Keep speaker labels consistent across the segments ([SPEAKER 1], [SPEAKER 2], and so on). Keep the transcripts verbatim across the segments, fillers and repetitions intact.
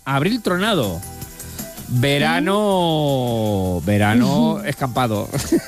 [SPEAKER 1] Abril tronado. Verano... Verano escampado.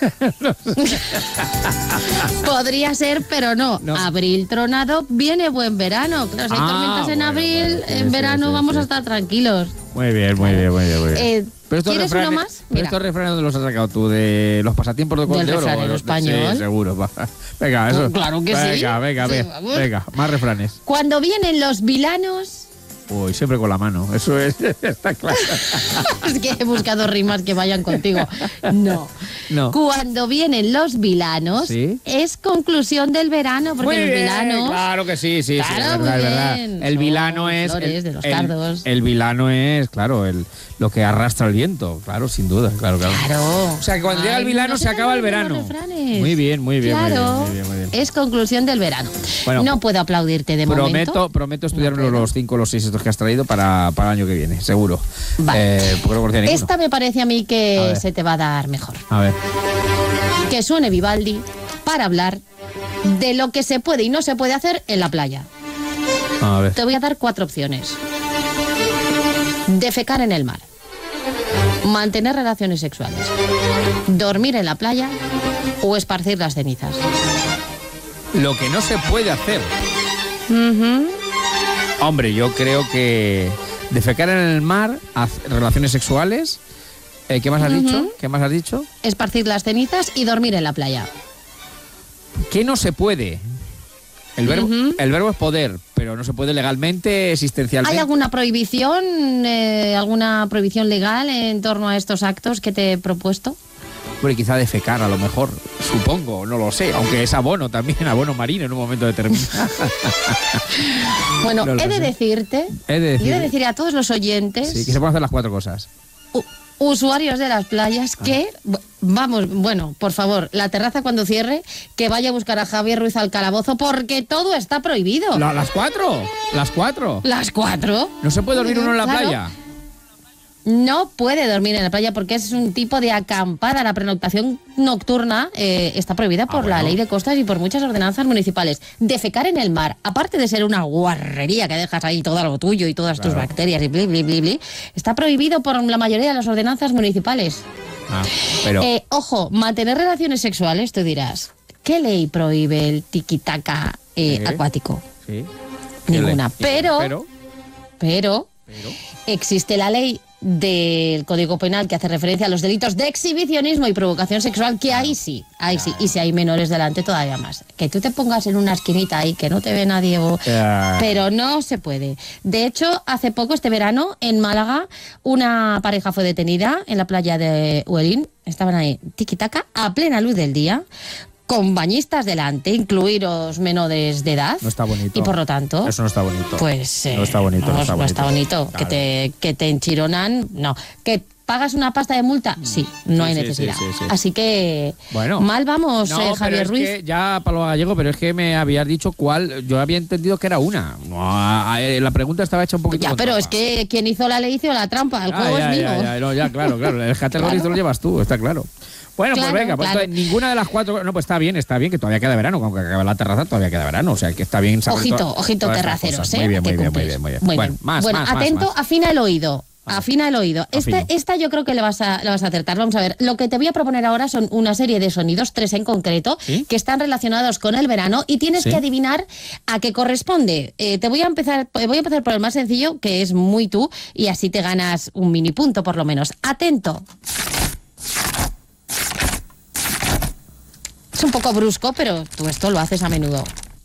[SPEAKER 2] Podría ser, pero no.
[SPEAKER 1] No.
[SPEAKER 2] Abril tronado, viene buen verano. Claro, si hay
[SPEAKER 1] Ah,
[SPEAKER 2] tormentas en
[SPEAKER 1] bueno,
[SPEAKER 2] abril,
[SPEAKER 1] bueno, sí,
[SPEAKER 2] en
[SPEAKER 1] sí,
[SPEAKER 2] verano
[SPEAKER 1] sí,
[SPEAKER 2] vamos
[SPEAKER 1] sí.
[SPEAKER 2] a estar tranquilos.
[SPEAKER 1] Muy bien, muy bien, muy bien. Muy bien.
[SPEAKER 2] Eh,
[SPEAKER 1] Pero estos
[SPEAKER 2] ¿Quieres
[SPEAKER 1] refranes-
[SPEAKER 2] uno más?
[SPEAKER 1] pero
[SPEAKER 2] Mira.
[SPEAKER 1] estos refranes, ¿dónde los has sacado tú? ¿De los pasatiempos de
[SPEAKER 2] Del
[SPEAKER 1] Oro?
[SPEAKER 2] refranero español.
[SPEAKER 1] Sí, seguro. va. Venga, eso.
[SPEAKER 2] Claro que sí.
[SPEAKER 1] venga, Venga,
[SPEAKER 2] Sí,
[SPEAKER 1] venga,
[SPEAKER 2] vamos.
[SPEAKER 1] venga, más refranes.
[SPEAKER 2] Cuando vienen los vilanos...
[SPEAKER 1] Uy, siempre con la mano. Eso es, está claro.
[SPEAKER 2] Es que he buscado rimas que vayan contigo. No.
[SPEAKER 1] No.
[SPEAKER 2] Cuando vienen los vilanos,
[SPEAKER 1] ¿Sí?
[SPEAKER 2] es conclusión del verano, porque
[SPEAKER 1] Muy
[SPEAKER 2] los
[SPEAKER 1] bien,
[SPEAKER 2] vilanos...
[SPEAKER 1] claro que sí, sí, sí,
[SPEAKER 2] Claro,
[SPEAKER 1] es verdad,
[SPEAKER 2] muy
[SPEAKER 1] es verdad.
[SPEAKER 2] bien.
[SPEAKER 1] El
[SPEAKER 2] Son
[SPEAKER 1] vilano es
[SPEAKER 2] flores
[SPEAKER 1] el,
[SPEAKER 2] de los
[SPEAKER 1] el-
[SPEAKER 2] cardos.
[SPEAKER 1] el vilano es, claro, el lo que arrastra el viento, claro, sin duda, claro, claro.
[SPEAKER 2] Claro.
[SPEAKER 1] O sea, que cuando llega el
[SPEAKER 2] Ay,
[SPEAKER 1] vilano
[SPEAKER 2] no
[SPEAKER 1] se acaba el
[SPEAKER 2] te olviden
[SPEAKER 1] verano.
[SPEAKER 2] los refranes.
[SPEAKER 1] Muy bien, muy bien, muy
[SPEAKER 2] Claro,
[SPEAKER 1] bien, muy bien, muy bien.
[SPEAKER 2] es conclusión del verano.
[SPEAKER 1] Bueno,
[SPEAKER 2] no puedo aplaudirte de
[SPEAKER 1] Prometo,
[SPEAKER 2] momento.
[SPEAKER 1] prometo estudiarme
[SPEAKER 2] No puedo.
[SPEAKER 1] los cinco o los seis estos que has traído para, para el año que viene, seguro.
[SPEAKER 2] Vale.
[SPEAKER 1] Eh, porque no conocía ninguno.
[SPEAKER 2] Esta me parece a mí
[SPEAKER 1] A
[SPEAKER 2] que
[SPEAKER 1] ver.
[SPEAKER 2] se te va a dar mejor.
[SPEAKER 1] A ver.
[SPEAKER 2] Que suene Vivaldi para hablar de lo que se puede y no se puede hacer en la playa.
[SPEAKER 1] A ver.
[SPEAKER 2] Te voy a dar cuatro opciones. Defecar en el mar. Mantener relaciones sexuales. Dormir en la playa o esparcir las cenizas.
[SPEAKER 1] Lo que no se puede hacer.
[SPEAKER 2] Ujú.
[SPEAKER 1] Hombre, yo creo que defecar en el mar, haz- relaciones sexuales. Eh, ¿Qué más has
[SPEAKER 2] Ujú.
[SPEAKER 1] dicho? ¿Qué más has dicho?
[SPEAKER 2] Esparcir las cenizas y dormir en la playa.
[SPEAKER 1] ¿Qué no se puede? El verbo,
[SPEAKER 2] Ujú.
[SPEAKER 1] el verbo es poder, pero no se puede legalmente, existencialmente.
[SPEAKER 2] ¿Hay alguna prohibición, eh, alguna prohibición legal en torno a estos actos que te he propuesto?
[SPEAKER 1] Hombre, quizá defecar a lo mejor, supongo, no lo sé, aunque es abono también, abono marino en un momento determinado.
[SPEAKER 2] Bueno,
[SPEAKER 1] No lo
[SPEAKER 2] he de
[SPEAKER 1] sé.
[SPEAKER 2] decirte,
[SPEAKER 1] He de
[SPEAKER 2] y he
[SPEAKER 1] decir-
[SPEAKER 2] de decir a todos los oyentes,
[SPEAKER 1] Sí, que se pueden hacer las cuatro cosas.
[SPEAKER 2] u- usuarios de las playas,
[SPEAKER 1] Ah.
[SPEAKER 2] que, bu- vamos, bueno, por favor, la terraza cuando cierre, que vaya a buscar a Javier Ruiz al calabozo, porque todo está prohibido.
[SPEAKER 1] La- ¿Las cuatro? ¿Las cuatro?
[SPEAKER 2] ¿Las cuatro?
[SPEAKER 1] ¿No se puede dormir uno en la
[SPEAKER 2] Claro.
[SPEAKER 1] playa?
[SPEAKER 2] No puede dormir en la playa porque es un tipo de acampada. La pernoctación nocturna eh, está prohibida por la
[SPEAKER 1] bueno.
[SPEAKER 2] ley de costas y por muchas ordenanzas municipales. Defecar en el mar, aparte de ser una guarrería que dejas ahí todo lo tuyo y todas tus
[SPEAKER 1] Claro.
[SPEAKER 2] bacterias y bli, bli, bli, bli, está prohibido por la mayoría de las ordenanzas municipales.
[SPEAKER 1] Ah, pero...
[SPEAKER 2] Eh, ojo, mantener relaciones sexuales, tú dirás, ¿qué ley prohíbe el tiquitaca eh,
[SPEAKER 1] ¿Eh?
[SPEAKER 2] acuático?
[SPEAKER 1] sí.
[SPEAKER 2] Ninguna.
[SPEAKER 1] ¿Qué le-
[SPEAKER 2] Pero-
[SPEAKER 1] Pero...
[SPEAKER 2] Pero
[SPEAKER 1] pero
[SPEAKER 2] existe la ley del Código Penal que hace referencia a los delitos de exhibicionismo y provocación sexual, que ahí sí, ahí sí, y si hay menores delante todavía más. Que tú te pongas en una esquinita ahí que no te ve nadie, o-
[SPEAKER 1] Ya.
[SPEAKER 2] pero no se puede. De hecho, hace poco, este verano, en Málaga, una pareja fue detenida en la playa de Huelín, estaban ahí tiquitaca, a plena luz del día, con bañistas delante, incluidos menores de edad.
[SPEAKER 1] No está bonito.
[SPEAKER 2] Y por lo tanto...
[SPEAKER 1] Eso no está bonito.
[SPEAKER 2] Pues eh,
[SPEAKER 1] No está bonito, no
[SPEAKER 2] vamos,
[SPEAKER 1] está bonito.
[SPEAKER 2] bonito.
[SPEAKER 1] Claro.
[SPEAKER 2] Que, te, que te enchironan, no. ¿Que pagas una pasta de multa? Sí, no
[SPEAKER 1] Sí,
[SPEAKER 2] hay
[SPEAKER 1] sí,
[SPEAKER 2] necesidad.
[SPEAKER 1] sí, sí, sí.
[SPEAKER 2] Así que
[SPEAKER 1] Bueno.
[SPEAKER 2] mal vamos,
[SPEAKER 1] No,
[SPEAKER 2] eh,
[SPEAKER 1] pero
[SPEAKER 2] Javier
[SPEAKER 1] es
[SPEAKER 2] Ruiz.
[SPEAKER 1] que ya Palo Gallego, pero es que me habías dicho cuál. Yo había entendido que era una. No, a- a- la pregunta estaba hecha un poquito.
[SPEAKER 2] Ya,
[SPEAKER 1] con
[SPEAKER 2] pero
[SPEAKER 1] trampa.
[SPEAKER 2] es que quien hizo la ley hizo la trampa. El
[SPEAKER 1] Ah,
[SPEAKER 2] juego
[SPEAKER 1] ya,
[SPEAKER 2] es mío.
[SPEAKER 1] ya, ya, no, ya, claro, claro. El categorismo
[SPEAKER 2] Claro.
[SPEAKER 1] lo llevas tú, está claro. Bueno,
[SPEAKER 2] Claro,
[SPEAKER 1] pues venga, pues
[SPEAKER 2] claro.
[SPEAKER 1] entonces, ninguna de las cuatro. No, pues está bien, está bien, que todavía queda verano. Aunque acabe la terraza, todavía queda verano. O sea, que está bien saber.
[SPEAKER 2] Ojito,
[SPEAKER 1] to-
[SPEAKER 2] ojito
[SPEAKER 1] todas estas
[SPEAKER 2] terraceros,
[SPEAKER 1] cosas.
[SPEAKER 2] ¿eh?
[SPEAKER 1] Muy bien,
[SPEAKER 2] que
[SPEAKER 1] muy bien, muy
[SPEAKER 2] cumplir.
[SPEAKER 1] bien, muy bien.
[SPEAKER 2] Bueno,
[SPEAKER 1] Bueno, más,
[SPEAKER 2] bueno,
[SPEAKER 1] más, más,
[SPEAKER 2] atento,
[SPEAKER 1] más.
[SPEAKER 2] afina el oído.
[SPEAKER 1] Vale.
[SPEAKER 2] Afina el oído. Esta,
[SPEAKER 1] Afino.
[SPEAKER 2] esta yo creo que le vas, a, le vas a acertar. Vamos a ver. Lo que te voy a proponer ahora son una serie de sonidos, tres en concreto,
[SPEAKER 1] ¿Sí?
[SPEAKER 2] que están relacionados con el verano y tienes
[SPEAKER 1] Sí.
[SPEAKER 2] que adivinar a qué corresponde. Eh, te voy a empezar, voy a empezar por el más sencillo, que es muy tú, y así te ganas un mini punto por lo menos. Atento. Es un poco brusco, pero tú esto lo haces a menudo.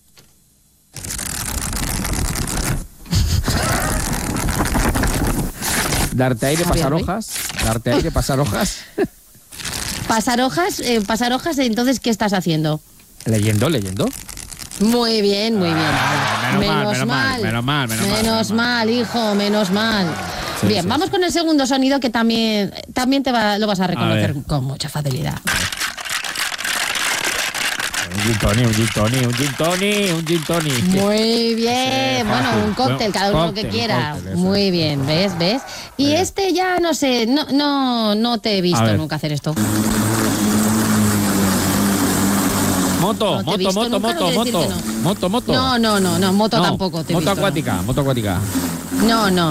[SPEAKER 1] Darte aire,
[SPEAKER 2] Javier
[SPEAKER 1] pasar
[SPEAKER 2] Ruiz.
[SPEAKER 1] hojas. Darte aire, pasar hojas.
[SPEAKER 2] Pasar hojas, eh, pasar hojas, entonces, ¿qué estás haciendo?
[SPEAKER 1] Leyendo, leyendo.
[SPEAKER 2] Muy bien, muy bien.
[SPEAKER 1] Ah, menos mal, menos mal, menos mal, menos mal,
[SPEAKER 2] Menos
[SPEAKER 1] menos mal.
[SPEAKER 2] mal, hijo, menos mal.
[SPEAKER 1] Sí,
[SPEAKER 2] bien,
[SPEAKER 1] sí,
[SPEAKER 2] vamos
[SPEAKER 1] sí.
[SPEAKER 2] con el segundo sonido que también, también te va, lo vas a reconocer
[SPEAKER 1] ver.
[SPEAKER 2] con mucha facilidad.
[SPEAKER 1] Un gin tonic, un gin tonic, un gin tonic, un gin tonic.
[SPEAKER 2] Muy bien,
[SPEAKER 1] Sí,
[SPEAKER 2] bueno,
[SPEAKER 1] fácil.
[SPEAKER 2] un cóctel,
[SPEAKER 1] Bueno,
[SPEAKER 2] cada uno lo que
[SPEAKER 1] cóctel,
[SPEAKER 2] quiera.
[SPEAKER 1] cóctel, eso
[SPEAKER 2] Muy
[SPEAKER 1] es.
[SPEAKER 2] bien, ¿ves? ¿Ves? Y
[SPEAKER 1] Muy bien.
[SPEAKER 2] este ya no sé, no, no, no te he
[SPEAKER 1] A
[SPEAKER 2] visto
[SPEAKER 1] ver.
[SPEAKER 2] nunca hacer esto.
[SPEAKER 1] Moto,
[SPEAKER 2] No te he
[SPEAKER 1] moto,
[SPEAKER 2] visto
[SPEAKER 1] moto,
[SPEAKER 2] nunca, no
[SPEAKER 1] moto,
[SPEAKER 2] quiere decir
[SPEAKER 1] moto.
[SPEAKER 2] que no.
[SPEAKER 1] Moto, moto.
[SPEAKER 2] No, no, no, no, moto
[SPEAKER 1] No,
[SPEAKER 2] tampoco te he
[SPEAKER 1] Moto
[SPEAKER 2] visto, no.
[SPEAKER 1] acuática, moto acuática.
[SPEAKER 2] No, no.